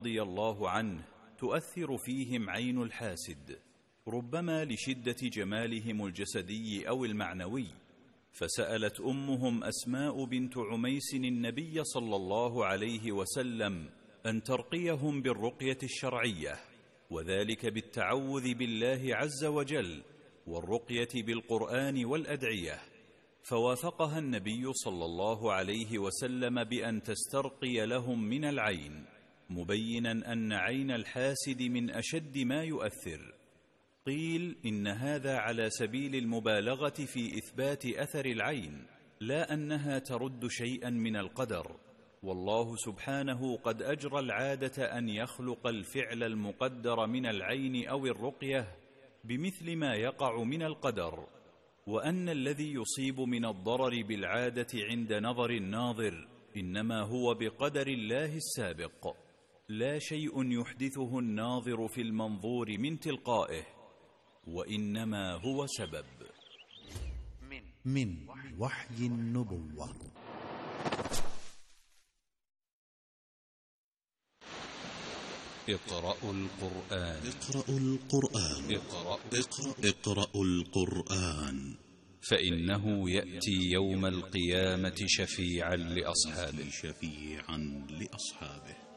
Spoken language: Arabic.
رضي الله عنه تؤثر فيهم عين الحاسد، ربما لشدة جمالهم الجسدي أو المعنوي، فسألت أمهم أسماء بنت عميس النبي صلى الله عليه وسلم أن ترقيهم بالرقية الشرعية، وذلك بالتعوذ بالله عز وجل والرقية بالقرآن والأدعية، فوافقها النبي صلى الله عليه وسلم بأن تسترقي لهم من العين، مبينا أن عين الحاسد من أشد ما يؤثر. قيل إن هذا على سبيل المبالغة في إثبات أثر العين، لا أنها ترد شيئا من القدر، والله سبحانه قد أجرى العادة أن يخلق الفعل المقدر من العين أو الرقية بمثل ما يقع من القدر، وأن الذي يصيب من الضرر بالعادة عند نظر الناظر إنما هو بقدر الله السابق، لا شيء يحدثه الناظر في المنظور من تلقائه، وإنما هو سبب. من وحي النبوة. اقرأوا القرآن. اقرأوا القرآن فإنه يأتي يوم القيامة شفيعا لأصحابه.